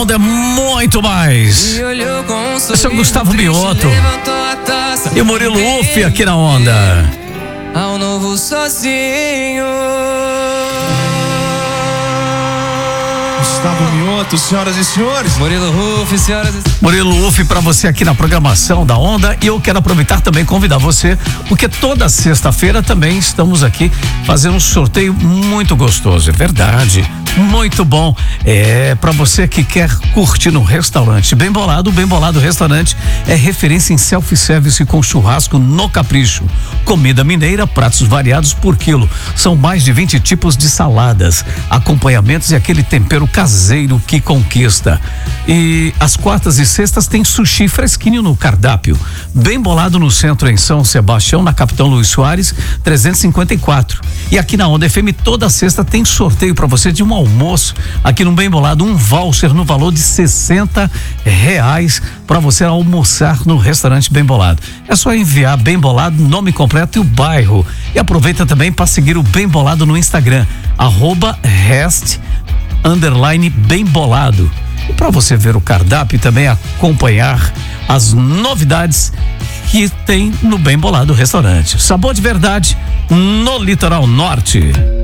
Onda é muito mais. Esse é o Gustavo Mioto e o Murilo Uff aqui na Onda. Ao novo sozinho. Gustavo Mioto, senhoras e senhores. Murilo Uff, senhoras e senhores. Murilo Uff pra você aqui na programação da Onda, e eu quero aproveitar também e convidar você, porque toda sexta-feira também estamos aqui fazendo um sorteio muito gostoso, é verdade, muito bom. É pra você que quer curtir no restaurante Bem Bolado. O Bem Bolado Restaurante é referência em self-service com churrasco no capricho, comida mineira, pratos variados por quilo, são mais de 20 tipos de saladas, acompanhamentos e aquele tempero caseiro que conquista. E às quartas e sextas tem sushi fresquinho no cardápio. Bem Bolado no centro, em São Sebastião, na Capitão Luiz Soares 354. E aqui na Onda FM toda sexta tem sorteio para você de um almoço aqui no Bem Bolado, um voucher no valor de R$60 para você almoçar no restaurante Bem Bolado. É só enviar Bem Bolado, nome completo e o bairro. E aproveita também para seguir o Bem Bolado no Instagram, @rest_bem bolado. E para você ver o cardápio e também acompanhar as novidades que tem no Bem Bolado Restaurante. Sabor de verdade no Litoral Norte.